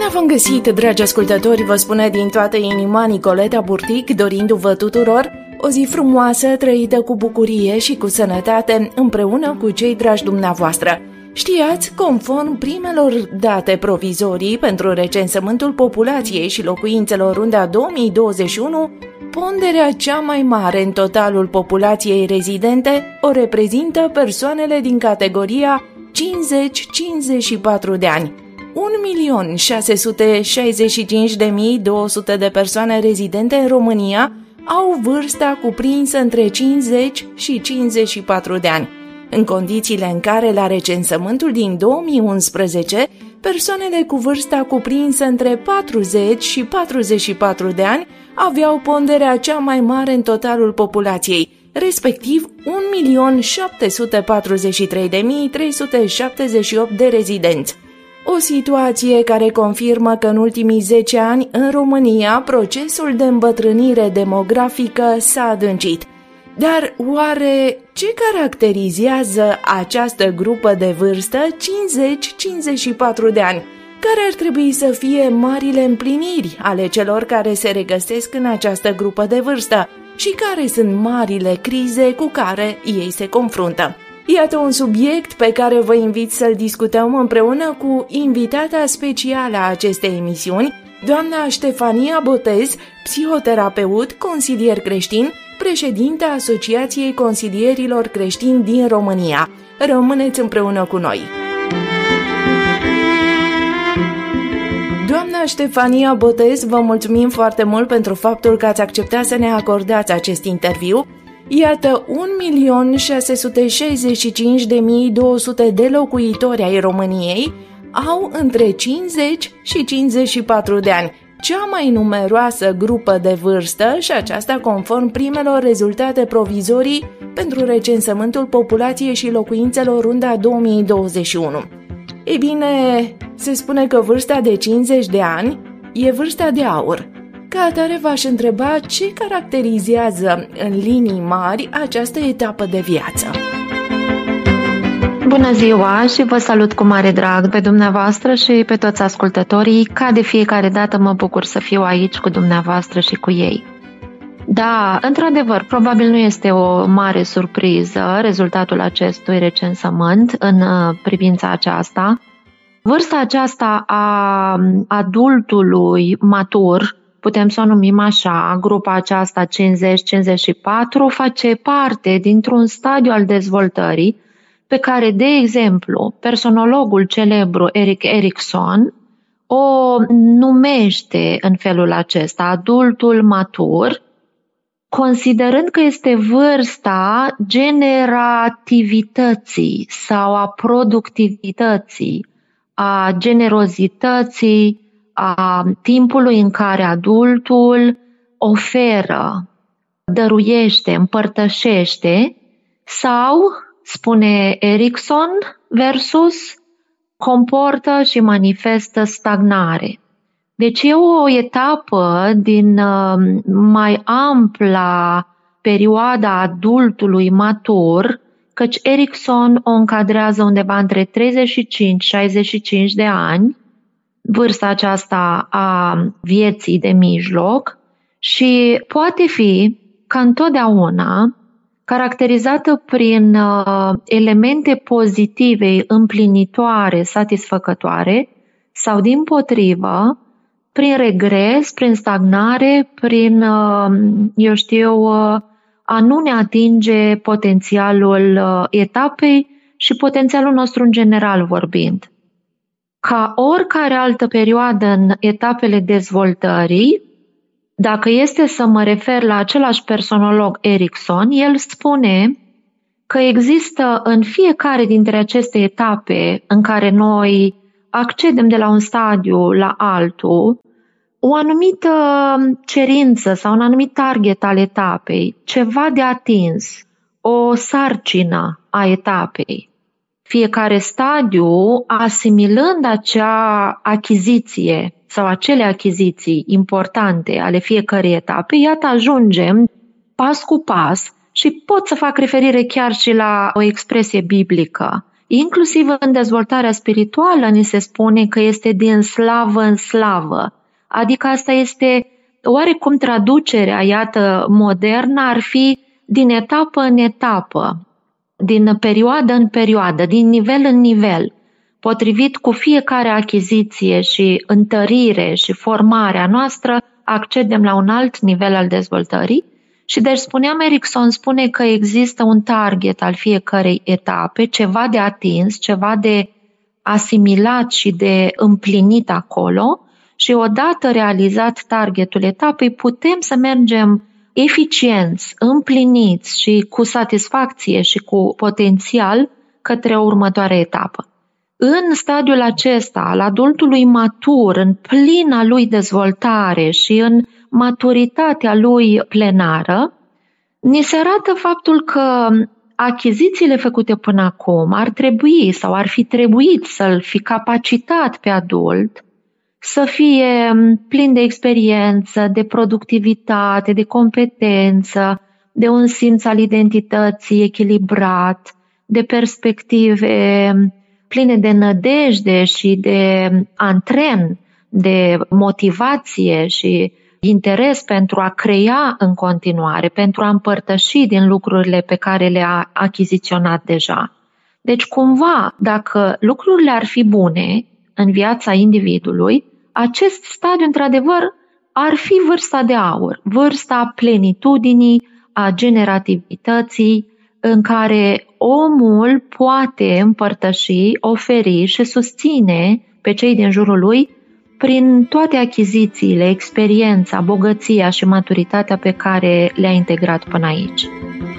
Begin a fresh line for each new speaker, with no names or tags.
Bine v-am găsit, dragi ascultători, vă spune din toată inima Nicoleta Burtic, dorindu-vă tuturor o zi frumoasă, trăită cu bucurie și cu sănătate, împreună cu cei dragi dumneavoastră. Știați, conform primelor date provizorii pentru recensământul populației și locuințelor Runda 2021, ponderea cea mai mare în totalul populației rezidente o reprezintă persoanele din categoria 50-54 de ani. 1.665.200 de persoane rezidente în România au vârsta cuprinsă între 50 și 54 de ani, în condițiile în care la recensământul din 2011 persoanele cu vârsta cuprinsă între 40 și 44 de ani aveau ponderea cea mai mare în totalul populației, respectiv 1.743.378 de rezidenți. O situație care confirmă că în ultimii 10 ani în România procesul de îmbătrânire demografică s-a adâncit. Dar oare ce caracterizează această grupă de vârstă 50-54 de ani? Care ar trebui să fie marile împliniri ale celor care se regăsesc în această grupă de vârstă și care sunt marile crize cu care ei se confruntă? Iată un subiect pe care vă invit să-l discutăm împreună cu invitata specială a acestei emisiuni, doamna Ștefania Botez, psihoterapeut, consilier creștin, președinta Asociației Consilierilor Creștini din România. Rămâneți împreună cu noi! Doamna Ștefania Botez, vă mulțumim foarte mult pentru faptul că ați acceptat să ne acordați acest interviu. Iată, 1.665.200 de locuitori ai României au între 50 și 54 de ani, cea mai numeroasă grupă de vârstă și aceasta conform primelor rezultate provizorii pentru recensământul populației și locuințelor Runda 2021. Ei bine, se spune că vârsta de 50 de ani e vârsta de aur. Ca atare v-aș întreba ce caracterizează în linii mari această etapă de viață.
Bună ziua și vă salut cu mare drag pe dumneavoastră și pe toți ascultătorii. Ca de fiecare dată mă bucur să fiu aici cu dumneavoastră și cu ei. Da, într-adevăr, probabil nu este o mare surpriză rezultatul acestui recensământ în privința aceasta. Vârsta aceasta a adultului matur, putem să o numim așa, grupa aceasta 50-54, face parte dintr-un stadiu al dezvoltării pe care, de exemplu, personologul celebru Erik Erikson o numește în felul acesta, adultul matur, considerând că este vârsta generativității sau a productivității, a generozității, a timpului în care adultul oferă, dăruiește, împărtășește sau, spune Erikson, versus comportă și manifestă stagnare. Deci e o etapă din mai ampla perioada adultului matur, căci Erikson o încadrează undeva între 35-65 de ani, vârsta aceasta a vieții de mijloc, și poate fi, ca întotdeauna, caracterizată prin elemente pozitive, împlinitoare, satisfăcătoare, sau dimpotrivă, prin regres, prin stagnare, prin, a nu ne atinge potențialul etapei și potențialul nostru în general vorbind. Ca oricare altă perioadă în etapele dezvoltării, dacă este să mă refer la același personolog Erikson, el spune că există în fiecare dintre aceste etape în care noi accedem de la un stadiu la altul, o anumită cerință sau un anumit target al etapei, ceva de atins, o sarcină a etapei. Fiecare stadiu, asimilând acea achiziție sau acele achiziții importante ale fiecărei etape, iată ajungem pas cu pas și pot să fac referire chiar și la o expresie biblică. Inclusiv în dezvoltarea spirituală ni se spune că este din slavă în slavă. Adică asta este oarecum traducerea, iată, modernă, ar fi din etapă în etapă, din perioadă în perioadă, din nivel în nivel. Potrivit cu fiecare achiziție și întărire și formarea noastră, accedem la un alt nivel al dezvoltării. Și deci spuneam, Erickson spune că există un target al fiecărei etape, ceva de atins, ceva de asimilat și de împlinit acolo și odată realizat targetul etapei putem să mergem eficienți, împliniți și cu satisfacție și cu potențial către o următoare etapă. În stadiul acesta al adultului matur, în plina lui dezvoltare și în maturitatea lui plenară, ni se arată faptul că achizițiile făcute până acum ar trebui sau ar fi trebuit să-l fi capacitat pe adult să fie plin de experiență, de productivitate, de competență, de un simț al identității echilibrat, de perspective pline de nădejde și de antren, de motivație și interes pentru a crea în continuare, pentru a împărtăși din lucrurile pe care le-a achiziționat deja. Deci, cumva, dacă lucrurile ar fi bune în viața individului, acest stadiu, într-adevăr, ar fi vârsta de aur, vârsta plenitudinii, a generativității, în care omul poate împărtăși, oferi și susține pe cei din jurul lui prin toate achizițiile, experiența, bogăția și maturitatea pe care le-a integrat până aici.